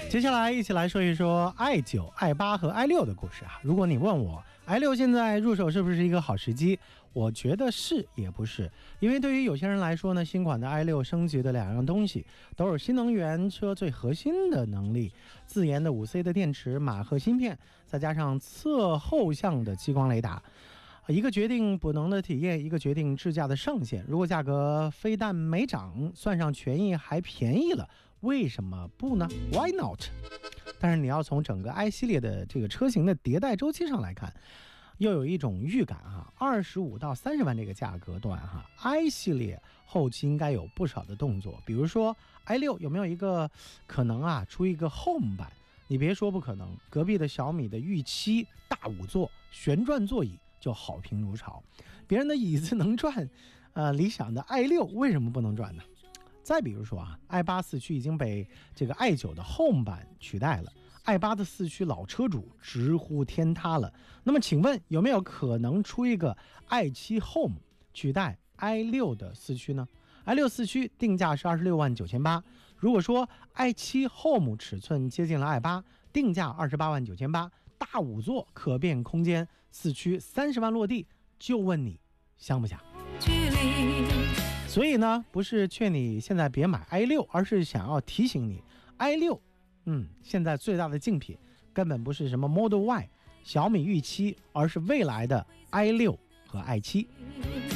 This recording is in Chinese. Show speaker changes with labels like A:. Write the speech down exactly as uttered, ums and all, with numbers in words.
A: 接下来一起来说一说 i 九、i 八和 i 六的故事啊。如果你问我 i 六现在入手是不是一个好时机，我觉得是也不是。因为对于有些人来说呢，新款的 i 六升级的两样东西都是新能源车最核心的能力，自研的 五 C 的电池，马赫芯片，再加上侧后向的激光雷达，一个决定补能的体验，一个决定智驾的上限。如果价格非但没涨，算上权益还便宜了，为什么不呢？ Why not？ 但是你要从整个 i 系列的这个车型的迭代周期上来看，又有一种预感哈，二十五到三十万这个价格段哈 ，i 系列后期应该有不少的动作。比如说 i 六有没有一个可能啊，出一个 Home 版？你别说不可能，隔壁的小米的御七大五座旋转座椅就好评如潮，别人的椅子能转，呃，理想的 i 六为什么不能转呢？再比如说啊 ，i 八四驱已经被这个 i 九的 Home 版取代了 ，i 八的四驱老车主直呼天塌了。那么请问有没有可能出一个 i 七 Home 取代 i 六的四驱呢？ i 六四驱定价是二十六万九千八，如果说 i 七 Home 尺寸接近了 i 八，定价二十八万九千八，大五座可变空间，四驱三十万落地，就问你香不香？所以呢，不是劝你现在别买 i 六，而是想要提醒你 i 六，嗯，现在最大的竞品根本不是什么 Model Y、小米御七，而是未来的 i 六和 i 七。